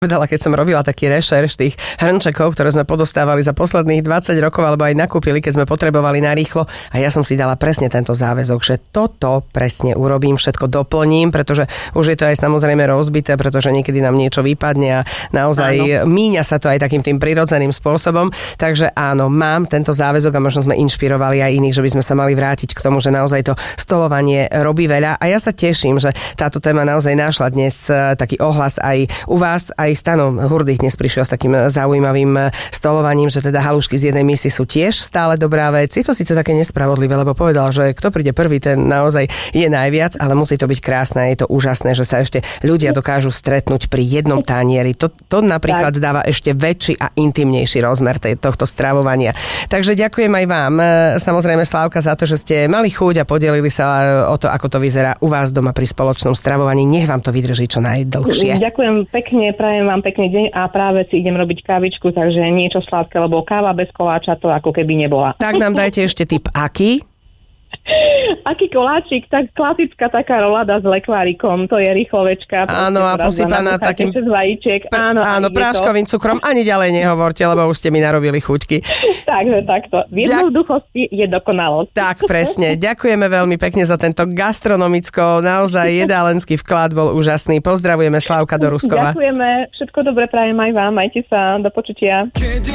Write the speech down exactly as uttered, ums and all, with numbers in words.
povedala, keď som robila taký rešerš tých hrnčekov, ktoré sme podostávali za posledných dvadsať rokov, alebo aj nakúpili, keď sme potrebovali narýchlo. A ja som si dala presne tento záväzok, že toto presne urobím, všetko doplním, pretože už je to aj samozrejme rozbité, pretože niekedy nám niečo vypadne a naozaj áno. míňa sa to aj takým tým prirodzeným spôsobom. Takže áno, mám tento záväzok a možno sme inšpirovali aj iných, že by sme sa mali vrátiť k tomu, že naozaj to stolovanie robí veľa. A ja sa teším, že táto téma naozaj našla dnes taký ohlas aj u vás, aj Stano Hurdych dnes prišiel s takým zaujímavým stolovaním, že teda halušky z jednej misy sú tiež stále dobrá vec. Je to síce také nespravodlivé, lebo povedal, že kto príde prvý, ten naozaj je najviac, ale musí to byť krásne. Je to úžasné, že sa ešte ľudia dokážu stretnúť pri jednom tanieri. To, to napríklad dáva ešte väčší a intimnejší rozmer tej, tohto stravovania. Takže ďakujem aj vám, samozrejme Slávka, za to, že ste mali chuť a podelili sa o to, ako to vyzerá u vás doma pri spoločnom stravovaní. Nech vám to vydrží čo najdlhšie. Ďakujem pekne, prajem vám pekný deň a práve si idem robiť kávičku, takže niečo sladké, lebo káva bez koláča to ako keby nebola. Tak nám dajte ešte tip, aký? Aký koláčik, tak klasická taká rolada s lekvárikom, to je rýchlovečka. Áno, a posypaná takým vajíček. Pr- áno, áno práškovým to... cukrom. Ani ďalej nehovorte, lebo už ste mi narobili chuťky. Takže takto. V jednoduchosti je dokonalosť. Tak, presne. Ďakujeme veľmi pekne za tento gastronomicko, naozaj jedálenský vklad bol úžasný. Pozdravujeme Slávka do Ruskova. Ďakujeme, všetko dobre prajem aj vám, majte sa, do počutia.